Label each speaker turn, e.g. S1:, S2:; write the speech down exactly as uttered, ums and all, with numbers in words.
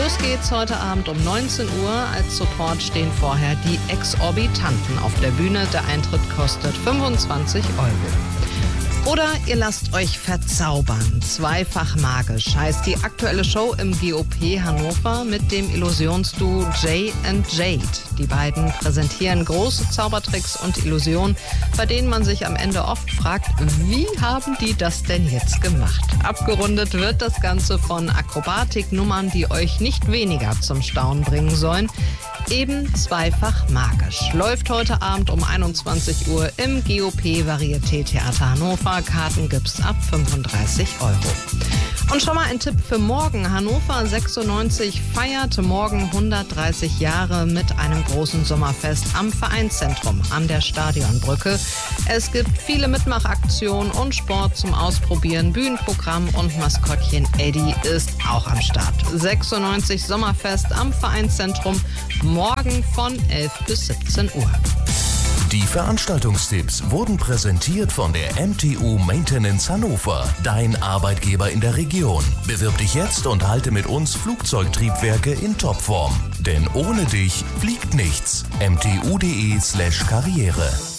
S1: Los geht's heute Abend um neunzehn Uhr. Als Support stehen vorher die Exorbitanten auf der Bühne. Der Eintritt kostet fünfundzwanzig Euro. Oder ihr lasst euch verzaubern. Zweifach magisch heißt die aktuelle Show im G O P Hannover mit dem Illusionsduo Jay and Jade. Die beiden präsentieren große Zaubertricks und Illusionen, bei denen man sich am Ende oft fragt, wie haben die das denn jetzt gemacht? Abgerundet wird das Ganze von Akrobatiknummern, die euch nicht weniger zum Staunen bringen sollen. Eben zweifach magisch. Läuft heute Abend um einundzwanzig Uhr im G O P Varieté Theater Hannover. Karten gibt's ab fünfunddreißig Euro. Und schon mal ein Tipp für morgen. Hannover sechsundneunzig feiert morgen hundertdreißig Jahre mit einem großen Sommerfest am Vereinszentrum an der Stadionbrücke. Es gibt viele Mitmachaktionen und Sport zum Ausprobieren. Bühnenprogramm und Maskottchen Eddie ist auch am Start. sechsundneunzig Sommerfest am Vereinszentrum. Morgen von elf bis siebzehn Uhr.
S2: Die Veranstaltungstipps wurden präsentiert von der M T U Maintenance Hannover, dein Arbeitgeber in der Region. Bewirb dich jetzt und halte mit uns Flugzeugtriebwerke in Topform. Denn ohne dich fliegt nichts. m t u punkt d e slash karriere